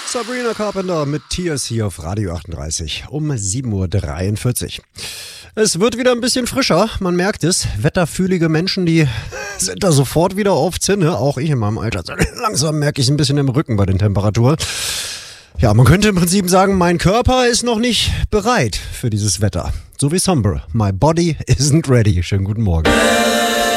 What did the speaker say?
Sabrina Carpenter mit Tears hier auf Radio 38 um 7.43 Uhr. Es wird wieder ein bisschen frischer, man merkt es. Wetterfühlige Menschen, die sind da sofort wieder auf Zinne. Auch ich in meinem Alter. Langsam merke ich es ein bisschen im Rücken bei den Temperaturen. Ja, man könnte im Prinzip sagen, mein Körper ist noch nicht bereit für dieses Wetter. So wie Somber. My body isn't ready. Schönen guten Morgen.